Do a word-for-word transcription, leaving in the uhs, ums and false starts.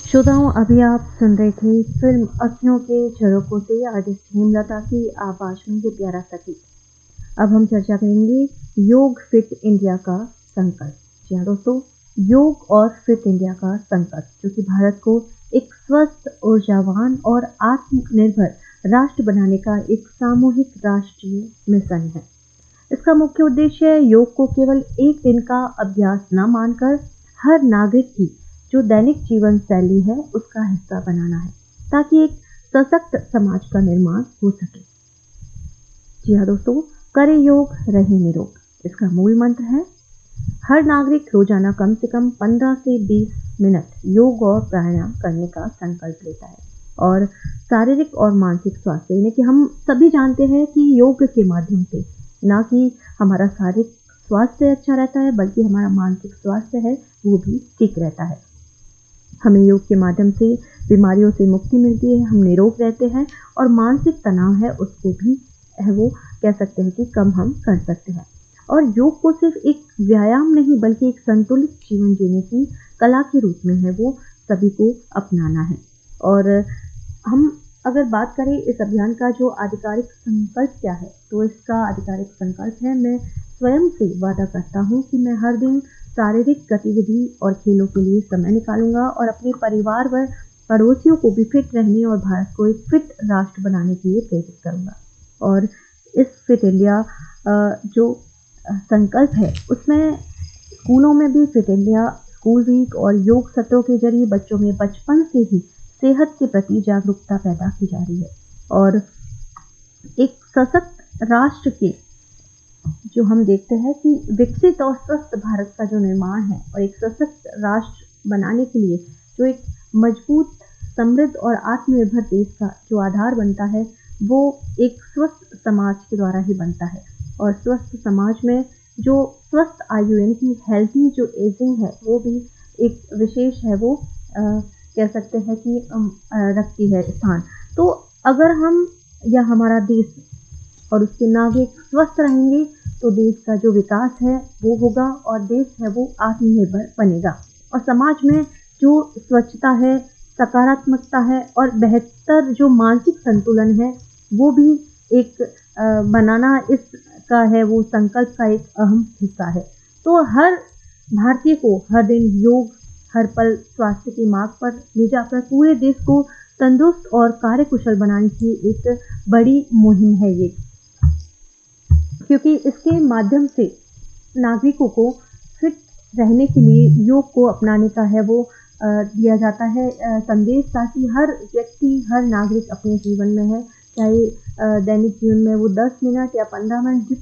श्रोताओं, अभी आप सुन रहे थे फिल्म अँखियों के झरोखों से आर्टिस्ट हेमलता की आवाज़ में ये प्यारा सा गीत। अब हम चर्चा करेंगे योग फिट इंडिया का संकल्प। जी हाँ दोस्तों, योग और फिट इंडिया का संकल्प जो कि भारत को एक स्वस्थ, ऊर्जावान और आत्मनिर्भर राष्ट्र बनाने का एक सामूहिक राष्ट्रीय मिशन है। इसका मुख्य उद्देश्य योग को केवल एक दिन का अभ्यास न मानकर हर नागरिक की जो दैनिक जीवन शैली है उसका हिस्सा बनाना है, ताकि एक सशक्त समाज का निर्माण हो सके। जी हाँ दोस्तों, करे योग रहे निरोग, इसका मूल मंत्र है हर नागरिक रोजाना कम से कम पंद्रह से बीस मिनट योग और प्राणायाम करने का संकल्प लेता है। और शारीरिक और मानसिक स्वास्थ्य, यानी कि हम सभी जानते हैं कि योग के माध्यम से ना कि हमारा शारीरिक स्वास्थ्य अच्छा रहता है, बल्कि हमारा मानसिक स्वास्थ्य है वो भी ठीक रहता है। हमें योग के माध्यम से बीमारियों से मुक्ति मिलती है, हम निरोग रहते हैं और मानसिक तनाव है उसको भी है वो कह सकते हैं कि कम हम कर सकते हैं। और योग को सिर्फ एक व्यायाम नहीं बल्कि एक संतुलित जीवन जीने की कला के रूप में है वो सभी को अपनाना है। और हम अगर बात करें इस अभियान का जो आधिकारिक संकल्प क्या है, तो इसका आधिकारिक संकल्प है मैं स्वयं से वादा करता हूँ कि मैं हर दिन शारीरिक गतिविधि और खेलों के लिए समय निकालूंगा और अपने परिवार व पड़ोसियों को भी फिट रहने और भारत को एक फिट राष्ट्र बनाने के लिए प्रेरित करूंगा। और इस फिट इंडिया जो संकल्प है उसमें स्कूलों में भी फिट इंडिया स्कूल वीक और योग सत्रों के जरिए बच्चों में बचपन से ही सेहत के प्रति जागरूकता पैदा की जा रही है। और एक सशक्त राष्ट्र के जो हम देखते हैं कि विकसित और स्वस्थ भारत का जो निर्माण है और एक सशक्त राष्ट्र बनाने के लिए जो एक मजबूत, समृद्ध और आत्मनिर्भर देश का जो आधार बनता है वो एक स्वस्थ समाज के द्वारा ही बनता है। और स्वस्थ समाज में जो स्वस्थ आयु यानी कि हेल्थी जो एजिंग है वो भी एक विशेष है वो आ, कह सकते हैं कि आ, रखती है स्थान। तो अगर हम या हमारा देश और उसके नागरिक स्वस्थ रहेंगे तो देश का जो विकास है वो होगा और देश है वो आत्मनिर्भर बनेगा। और समाज में जो स्वच्छता है, सकारात्मकता है और बेहतर जो मानसिक संतुलन है वो भी एक आ, बनाना इसका है वो संकल्प का एक अहम हिस्सा है। तो हर भारतीय को हर दिन योग, हर पल स्वास्थ्य के मार्ग पर ले जाकर पूरे देश को तंदुरुस्त और कार्यकुशल बनाने की एक बड़ी मुहिम है ये, क्योंकि इसके माध्यम से नागरिकों को फिट रहने के लिए योग को अपनाने का है वो दिया जाता है संदेश, ताकि हर व्यक्ति, हर नागरिक अपने जीवन में है चाहे दैनिक जीवन में वो दस मिनट या पंद्रह मिनट